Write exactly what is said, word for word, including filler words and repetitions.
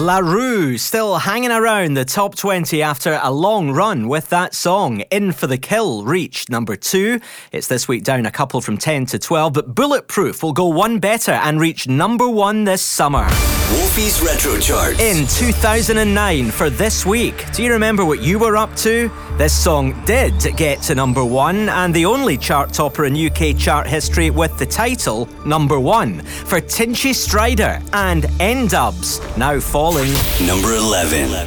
La Rue still hanging around the top twenty after a long run with that song. In for the Kill reached number two. It's this week down a couple from ten to twelve, but Bulletproof will go one better and reach number one this summer. Wolfie's Retro Charts. In two thousand nine for this week. Do you remember what you were up to? This song did get to number one, and the only chart topper in U K chart history with the title number one for Tinchy Stryder and N-Dubs, now falling. Number eleven.